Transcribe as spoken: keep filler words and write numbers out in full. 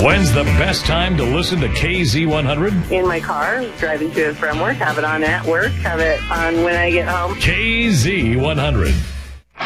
When's the best time to listen to K Z one hundred? In my car, driving to and from work, have it on at work, have it on when I get home. K Z one hundred.